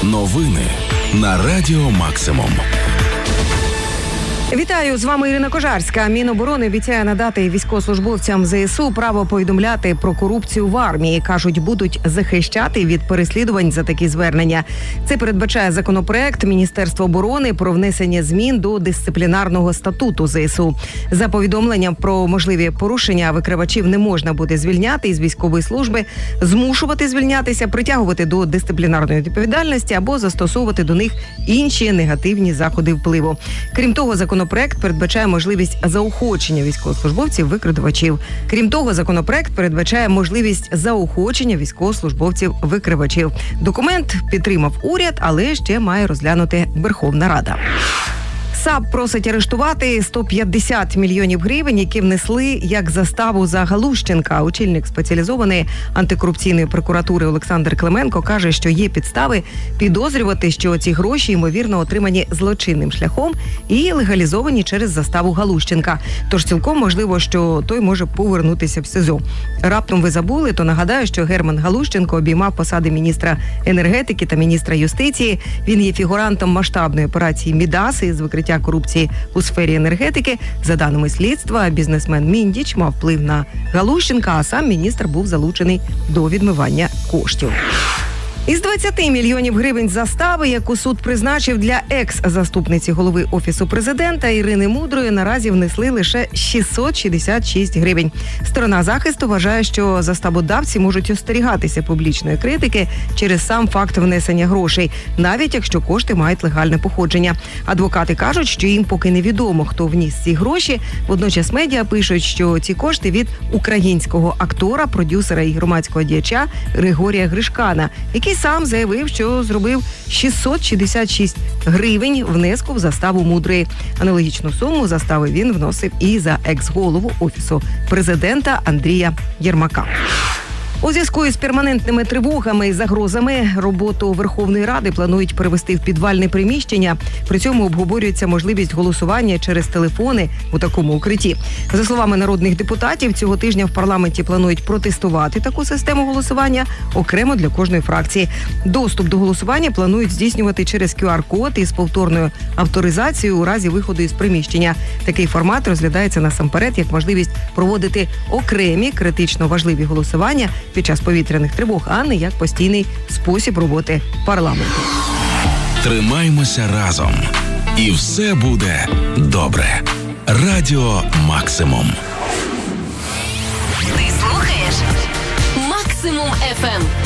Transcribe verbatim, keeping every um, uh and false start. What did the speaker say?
Новини на Радіо Максимум. Вітаю, з вами Ірина Кожарська. Міноборони обіцяє надати військовослужбовцям ЗСУ право повідомляти про корупцію в армії. Кажуть, будуть захищати від переслідувань за такі звернення. Це передбачає законопроект Міністерства оборони про внесення змін до дисциплінарного статуту ЗСУ. За повідомленням про можливі порушення викривачів не можна буде звільняти із військової служби, змушувати звільнятися, притягувати до дисциплінарної відповідальності або застосовувати до них інші негативні заходи впливу. Крім того, закон Законопроект передбачає можливість заохочення військовослужбовців-викривачів. Крім того, законопроект передбачає можливість заохочення військовослужбовців-викривачів. Документ підтримав уряд, але ще має розглянути Верховна Рада. САП просить арештувати сто п'ятдесят мільйонів гривень, які внесли як заставу за Галущенка. Очільник спеціалізованої антикорупційної прокуратури Олександр Клименко каже, що є підстави підозрювати, що ці гроші, ймовірно, отримані злочинним шляхом і легалізовані через заставу Галущенка. Тож цілком можливо, що той може повернутися в СИЗО. Раптом ви забули, то нагадаю, що Герман Галущенко обіймав посади міністра енергетики та міністра юстиції. Він є фігурантом масштабної операції «Мідас» із викриття корупції у сфері енергетики. За даними слідства, бізнесмен Міндіч мав вплив на Галущенка, а сам міністр був залучений до відмивання коштів. Із двадцяти мільйонів гривень застави, яку суд призначив для екс-заступниці голови Офісу президента Ірини Мудрої, наразі внесли лише шістсот шістдесят шість гривень. Сторона захисту вважає, що заставодавці можуть остерігатися публічної критики через сам факт внесення грошей, навіть якщо кошти мають легальне походження. Адвокати кажуть, що їм поки невідомо, хто вніс ці гроші. Водночас медіа пишуть, що ці кошти від українського актора, продюсера і громадського діяча Григорія Гришкана, який сам заявив, що зробив шістсот шістдесят шість гривень внеску в заставу Мудрої. Аналогічну суму застави він вносив і за екс-голову Офісу президента Андрія Єрмака. У зв'язку із перманентними тривогами і загрозами роботу Верховної Ради планують перевести в підвальне приміщення. При цьому обговорюється можливість голосування через телефони у такому укритті. За словами народних депутатів, цього тижня в парламенті планують протестувати таку систему голосування окремо для кожної фракції. Доступ до голосування планують здійснювати через кю ар-код із повторною авторизацією у разі виходу із приміщення. Такий формат розглядається насамперед як можливість проводити окремі критично важливі голосування під час повітряних тривог, а не як постійний спосіб роботи парламенту. Тримаймося разом. І все буде добре. Радіо Максимум. Ти слухаєш Максимум еф ем.